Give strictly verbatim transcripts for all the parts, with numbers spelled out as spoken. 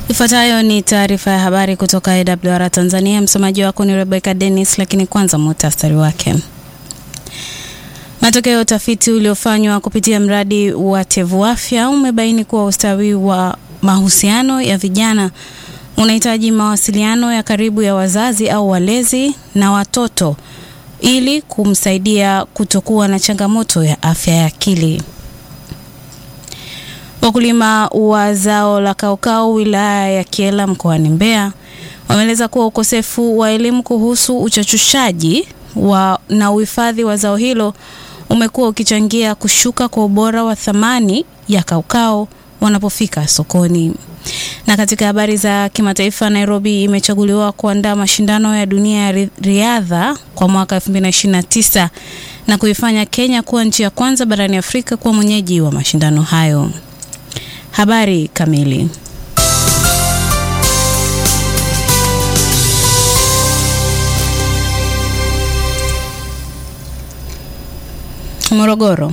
Ifuatayo ni taarifa ya habari kutoka A W R Tanzania. Msomaji wako ni Rebecca Dennis, lakini kwanza muhtasari wake. Matokeo ya utafiti uliofanywa kupitia mradi wa Tevu Afya umebaini kuwa ustawi wa mahusiano ya vijana unahitaji mawasiliano ya karibu ya wazazi au walezi na watoto ili kumsaidia kutokuwa na changamoto ya afya ya akili. Wakulima wa zao la kaukau wilaya ya Kyela mkoani Mbeya wameeleza kuwa ukosefu wa elimu kuhusu uchachushaji wa na uhifadhi wa zao hilo umekuwa ukichangia kushuka kwa ubora wa thamani ya kaukau wanapofika sokoni. Na katika habari za kimataifa, Nairobi imechaguliwa kuandaa mashindano ya dunia ya riadha kwa mwaka elfu mbili na ishirini na tisa na kuifanya Kenya kuwa nchi ya kwanza barani Afrika kuwa mwenyeji wa mashindano hayo. Habari kamili. Morogoro.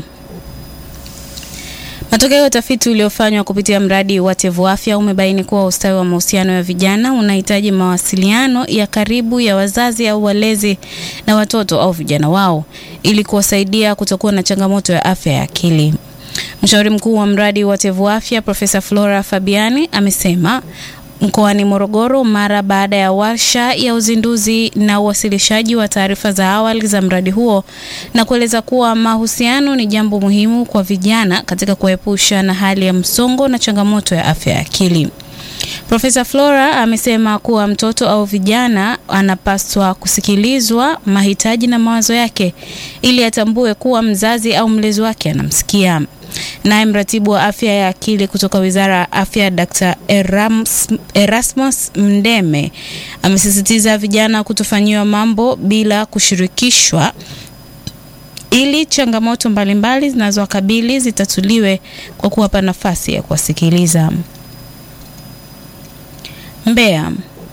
Matokeo ya utafiti uliofanywa kupitia mradi wa Tevu Afya umebaini kuwa ustawi wa mahusiano ya vijana unahitaji mawasiliano ya karibu ya wazazi au walezi na watoto au vijana wao ili kuwasaidia kutokuwa na changamoto ya afya ya akili. Mshauri mkuu wa mradi wa Tevu Afya Profesa Flora Fabiani amesema mkoani Morogoro mara baada ya warsha ya uzinduzi na uwasilishaji wa taarifa za awali za mradi huo, na kueleza kuwa mahusiano ni jambo muhimu kwa vijana katika kuepusha na hali ya msongo na changamoto ya afya ya akili. Profesa Flora amesema kuwa mtoto au vijana anapaswa kusikilizwa mahitaji na mawazo yake ili atambue kuwa mzazi au mlezi wake anamsikia. Naye mratibu wa afya ya akili kutoka Wizara ya Afya Daktari Erasmus Mndeme amesisitiza vijana kutofanyiwa mambo bila kushirikishwa ili changamoto mbalimbali zinazowakabili zitatuliwe kwa kuwapa nafasi ya kuwasikiliza. Mbeya.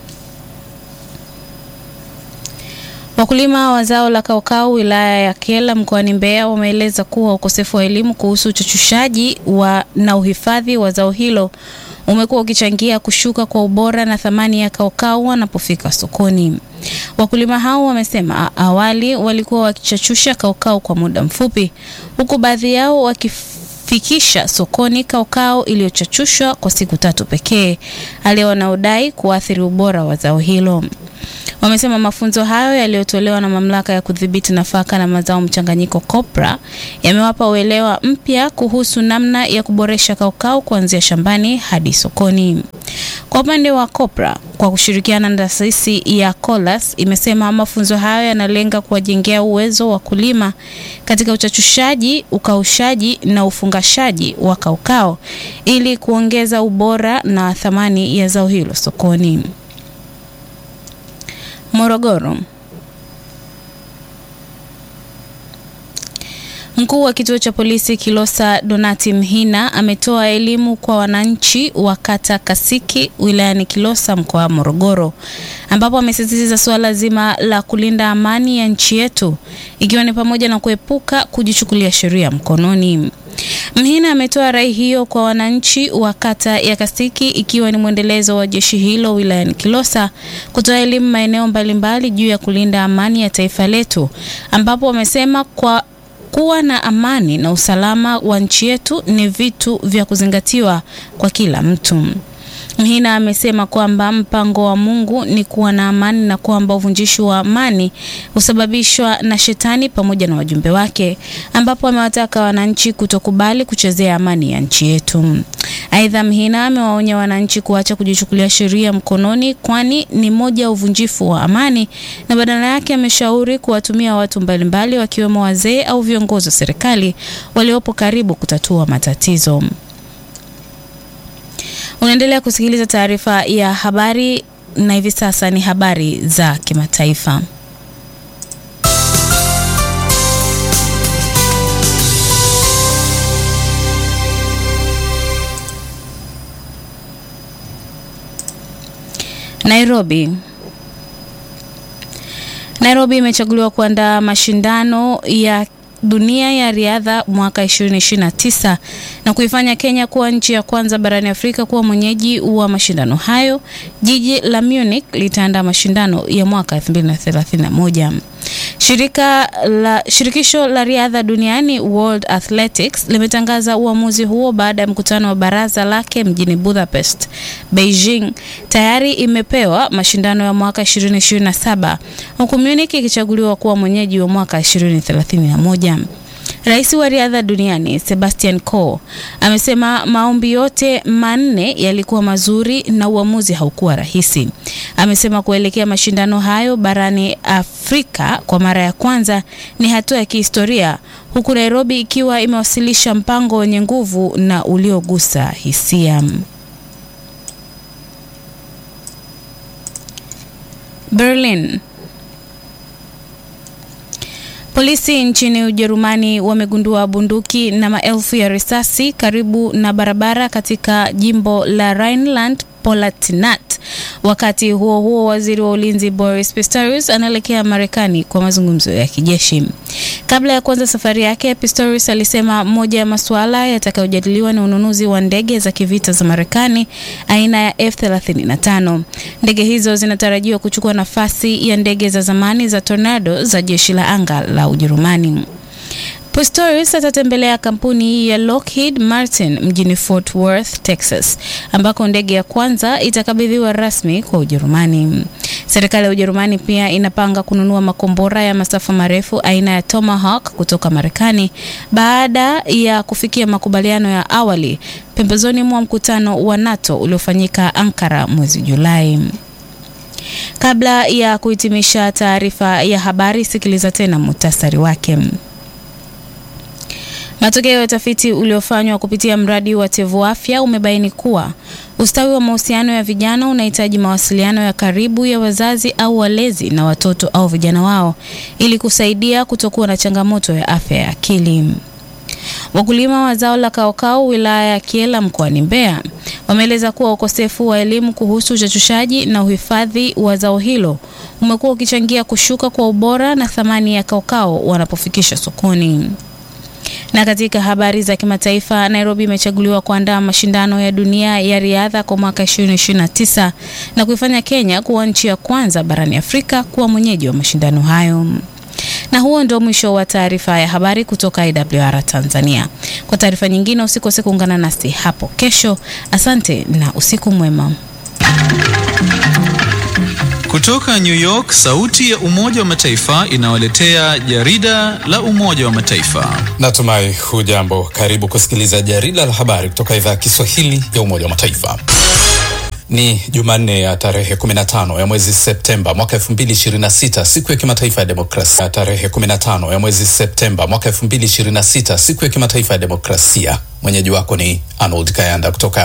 Wakulima wa zao la kaukau wilaya ya Kyela mkoani Mbeya wameeleza kuwa ukosefu wa elimu kuhusu uchachushaji wa na uhifadhi wa zao hilo umekuwa ukichangia kushuka kwa ubora na thamani ya kaukau wanapofika sokoni. Wakulima hao wamesema awali walikuwa wakichachusha kaukau kwa muda mfupi, huku baadhi yao wakifikisha sokoni kaukau iliyochachushwa kwa siku tatu pekee, hali wanaodai kuathiri ubora wa zao hilo. Wamesema mafunzo hayo yaliyotolewa na mamlaka ya kudhibiti nafaka na mazao mchanganyiko COPRA yamewapa uelewa mpya kuhusu namna ya kuboresha kaukau kuanzia shambani hadi sokoni. Kwa upande wa COPRA, kwa kushirikiana na taasisi ya Colas, imesema mafunzo hayo yanalenga kuwajengea uwezo wa kulima katika uchachushaji, ukaushaji na ufungashaji wa kaukau ili kuongeza ubora na thamani ya zao hilo sokoni. Morogoro. Mkuu wa kituo cha polisi Kilosa Donati Mhina ametoa elimu kwa wananchi wa kata Kasiki wilayani Kilosa mkoa wa Morogoro, ambapo amesisitiza swala zima la kulinda amani ya nchi yetu, ikiwa ni pamoja na kuepuka kujichukulia sheria mkononi. Mhina ametoa rai hiyo kwa wananchi wa kata ya Kasiki ikiwa ni mwendelezo wa jeshi hilo wilayani Kilosa kutoa elimu maeneo mbalimbali juu ya kulinda amani ya taifa letu, ambapo wamesema kwa kuwa na amani na usalama wa nchi yetu ni vitu vya kuzingatiwa kwa kila mtu. Mhina amesema kwamba mpango wa Mungu ni kuwa na amani na kwamba uvunjishi wa amani husababishwa na shetani pamoja na wajumbe wake, ambapo amewataka wananchi kutokubali kuchezea amani ya nchi yetu. Aidha, Mhina amewaonya wananchi kuacha kujichukulia sheria mkononi, kwani ni moja ya uvunjifu wa amani, na badala yake ameshauri kuwatumia watu mbalimbali wakiwemo wazee au viongozi wa serikali waliopo karibu kutatua matatizo. Unaendelea kusikiliza taarifa ya habari na hivi sasa ni habari za kimataifa. Nairobi. Nairobi imechaguliwa kuandaa mashindano ya dunia ya riadha mwaka ishirini ishirini na tisa na kuifanya Kenya kuwa nchi ya kwanza barani Afrika kuwa mwenyeji wa mashindano hayo. Jiji la Munich litaandaa mashindano ya mwaka elfu mbili thelathini na moja. Shirika la shirikisho la riadha duniani World Athletics limetangaza uamuzi huo baada ya mkutano wa baraza lake mjini Budapest. Beijing tayari imepewa mashindano ya mwaka ishirini ishirini na saba huku Munich ikichaguliwa kuwa mwenyeji wa mwaka ishirini thelathini na moja. Rais wa riadha duniani Sebastian Coe amesema maombi yote manne yalikuwa mazuri na uamuzi haukuwa rahisi. Amesema kuelekea mashindano hayo barani Afrika kwa mara ya kwanza ni hatua ya kihistoria, huku Nairobi ikiwa imewasilisha mpango wenye nguvu na uliogusa hisia. Berlin. Polisi nchini Ujerumani wamegundua bunduki na maelfu ya risasi karibu na barabara katika jimbo la Rhineland-Palatinat. Wakati huo huo, waziri wa ulinzi Boris Pistorius anaelekea Marekani kwa mazungumzo ya kijeshi. Kabla ya kuanza safari yake, Pistorius alisema moja ya masuala yatakayojadiliwa ni ununuzi wa ndege za kivita za Marekani aina ya F thelathini na tano. Ndege hizo zinatarajiwa kuchukua nafasi ya ndege za zamani za Tornado za jeshi la anga la Ujerumani. Pistorius atatembelea kampuni ya Lockheed Martin mjini Fort Worth, Texas, ambako ndege ya kwanza itakabidhiwa rasmi kwa Ujerumani. Serikali ya Ujerumani pia inapanga kununua makombora ya masafa marefu aina ya Tomahawk kutoka Marekani baada ya kufikia makubaliano ya awali pembezoni mwa mkutano wa NATO uliofanyika Ankara mwezi Julai. Kabla ya kuhitimisha taarifa ya habari, sikiliza tena muhtasari wake. Matokeo ya utafiti uliofanywa kupitia mradi wa Tevu Afya umebaini kuwa ustawi wa mahusiano ya vijana unahitaji mawasiliano ya karibu ya wazazi au walezi na watoto au vijana wao ili kusaidia kutokuwa na changamoto ya afya ya akili. Wakulima wa zao la kaokao wilaya ya Kiela mkoani Mbeya wameeleza kuwa ukosefu wa elimu kuhusu uchachushaji na uhifadhi wa zao hilo umekuwa ukichangia kushuka kwa ubora na thamani ya kaokao wanapofikisha sokoni. Na katika habari za kimataifa, Nairobi imechaguliwa kuandaa mashindano ya dunia ya riadha kwa mwaka ishirini ishirini na tisa na kuifanya Kenya kuwa nchi ya kwanza barani Afrika kuwa mwenyeji wa mashindano hayo. Na huo ndio mwisho wa taarifa ya habari kutoka I W R Tanzania. Kwa taarifa nyingine usikose kuungana nasi hapo kesho. Asante na usiku mwema. Kutoka New York, sauti ya Umoja wa Mataifa inawaletea jarida la Umoja wa Mataifa. Natumai hujambo, karibu kusikiliza jarida la habari kutoka idhaa ya Kiswahili ya Umoja wa Mataifa. Ni Jumanne ya tarehe kumi na tano ya mwezi Septemba mwaka elfu mbili ishirini na sita, siku ya kimataifa ya demokrasia. Tarehe kumi na tano ya mwezi Septemba mwaka elfu mbili ishirini na sita, siku ya kimataifa ya demokrasia. Mwenyeji wako ni Arnold Kayanda kutoka